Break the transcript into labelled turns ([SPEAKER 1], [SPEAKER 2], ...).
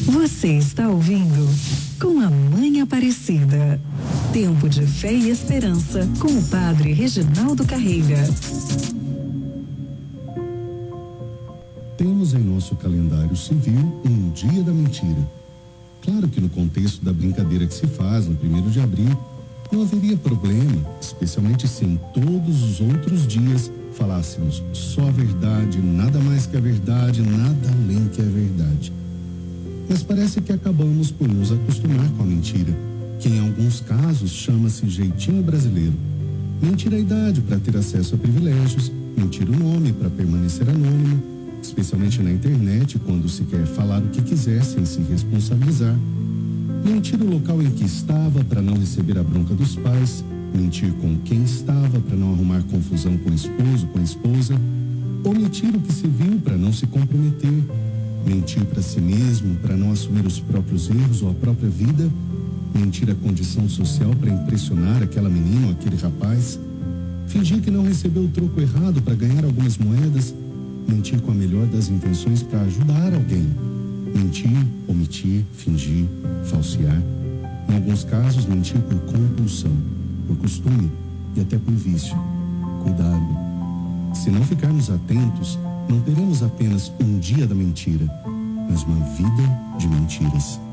[SPEAKER 1] Você está ouvindo Com a Mãe Aparecida. Tempo de fé e esperança com o Padre Reginaldo Carreira.
[SPEAKER 2] Temos em nosso calendário civil um Dia da Mentira. Claro que no contexto da brincadeira que se faz no 1º de abril, não haveria problema, especialmente se em todos os outros dias falássemos só a verdade, nada mais que a verdade, nada além que a verdade. Mas parece que acabamos por nos acostumar com a mentira, que em alguns casos chama-se jeitinho brasileiro. Mentir a idade para ter acesso a privilégios, mentir o nome para permanecer anônimo, especialmente na internet, quando se quer falar o que quiser sem se responsabilizar. Mentir o local em que estava para não receber a bronca dos pais, mentir com quem estava para não arrumar confusão com o esposo, com a esposa, ou mentir o que se viu para não se comprometer, mentir para si mesmo para não assumir os próprios erros ou a própria vida, mentir a condição social para impressionar aquela menina ou aquele rapaz, fingir que não recebeu o troco errado para ganhar algumas moedas, mentir com a melhor das intenções para ajudar alguém, mentir, omitir, fingir, falsear, em alguns casos mentir por compulsão, por costume e até por vício. Cuidado, se não ficarmos atentos, não teremos apenas um dia da mentira, mas uma vida de mentiras.